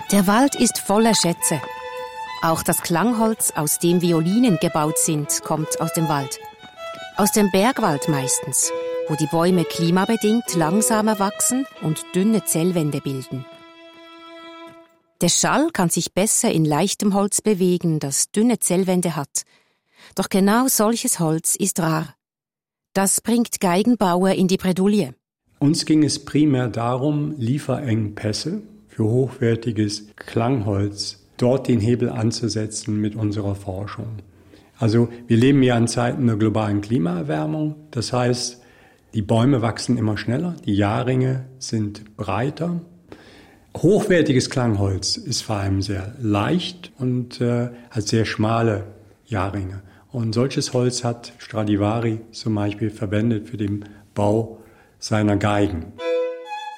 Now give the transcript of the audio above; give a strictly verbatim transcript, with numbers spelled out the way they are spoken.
Der Wald ist voller Schätze. Auch das Klangholz, aus dem Violinen gebaut sind, kommt aus dem Wald. Aus dem Bergwald meistens, wo die Bäume klimabedingt langsamer wachsen und dünne Zellwände bilden. Der Schall kann sich besser in leichtem Holz bewegen, das dünne Zellwände hat. Doch genau solches Holz ist rar. Das bringt Geigenbauer in die Bredouille. Uns ging es primär darum, Lieferengpässe für hochwertiges Klangholz dort den Hebel anzusetzen mit unserer Forschung. Also wir leben ja in Zeiten der globalen Klimaerwärmung. Das heißt, die Bäume wachsen immer schneller, die Jahrringe sind breiter. Hochwertiges Klangholz ist vor allem sehr leicht und äh, hat sehr schmale Jahrringe. Und solches Holz hat Stradivari zum Beispiel verwendet für den Bau seiner Geigen.